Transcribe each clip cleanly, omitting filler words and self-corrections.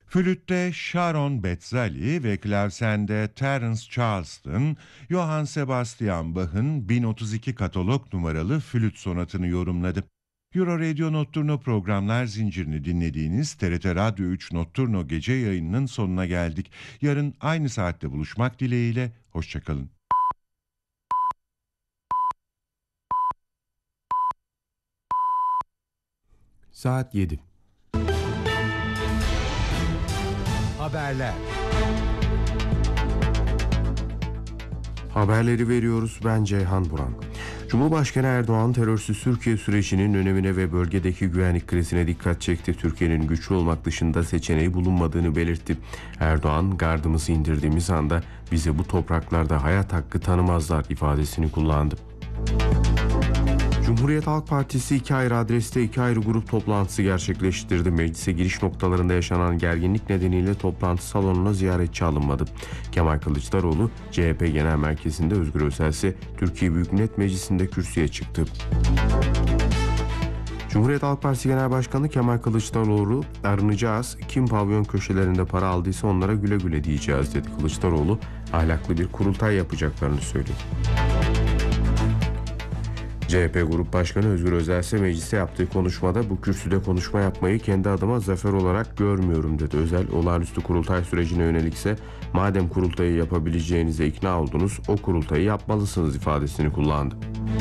Flütte Sharon Betzali ve klavsende Terence Charleston, Johann Sebastian Bach'ın 1032 katalog numaralı flüt sonatını yorumladı. Euro Radio Notturno programlar zincirini dinlediğiniz TRT Radyo 3 Notturno gece yayınının sonuna geldik. Yarın aynı saatte buluşmak dileğiyle, hoşçakalın. Saat 7. Haberler. Haberleri veriyoruz, ben Ceyhan Buran. Cumhurbaşkanı Erdoğan terörsüz Türkiye sürecinin önemine ve bölgedeki güvenlik krizine dikkat çekti. Türkiye'nin güçlü olmak dışında seçeneği bulunmadığını belirtti. Erdoğan, gardımızı indirdiğimiz anda bize bu topraklarda hayat hakkı tanımazlar ifadesini kullandı. Cumhuriyet Halk Partisi 2 ayrı adreste 2 ayrı grup toplantısı gerçekleştirdi. Meclise giriş noktalarında yaşanan gerginlik nedeniyle toplantı salonuna ziyaretçi alınmadı. Kemal Kılıçdaroğlu, CHP Genel Merkezi'nde, Özgür Özel ise Türkiye Büyük Millet Meclisi'nde kürsüye çıktı. Cumhuriyet Halk Partisi Genel Başkanı Kemal Kılıçdaroğlu, arınacağız, kim pavyon köşelerinde para aldıysa onlara güle güle diyeceğiz dedi. Kılıçdaroğlu, ahlaklı bir kurultay yapacaklarını söyledi. CHP Grup Başkanı Özgür Özel ise mecliste yaptığı konuşmada bu kürsüde konuşma yapmayı kendi adıma zafer olarak görmüyorum dedi. Özel, olağanüstü kurultay sürecine yönelikse madem kurultayı yapabileceğinize ikna oldunuz, o kurultayı yapmalısınız ifadesini kullandı.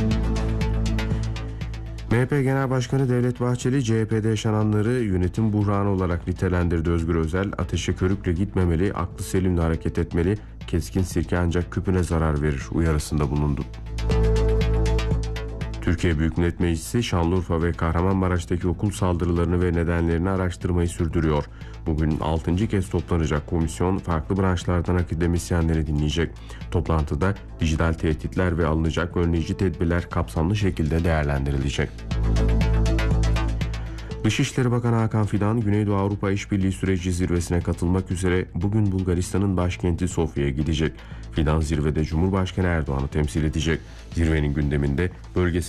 MHP Genel Başkanı Devlet Bahçeli, CHP'de yaşananları yönetim buhranı olarak nitelendirdi. Özgür Özel, ateşe körükle gitmemeli, aklı selimle hareket etmeli, keskin sirke ancak küpüne zarar verir uyarısında bulundu. Türkiye Büyük Millet Meclisi, Şanlıurfa ve Kahramanmaraş'taki okul saldırılarını ve nedenlerini araştırmayı sürdürüyor. Bugün 6. kez toplanacak komisyon farklı branşlardan akademisyenleri dinleyecek. Toplantıda dijital tehditler ve alınacak önleyici tedbirler kapsamlı şekilde değerlendirilecek. Dışişleri Bakanı Hakan Fidan, Güneydoğu Avrupa İşbirliği Süreci zirvesine katılmak üzere bugün Bulgaristan'ın başkenti Sofya'ya gidecek. Fidan zirvede Cumhurbaşkanı Erdoğan'ı temsil edecek. Zirvenin gündeminde bölgesel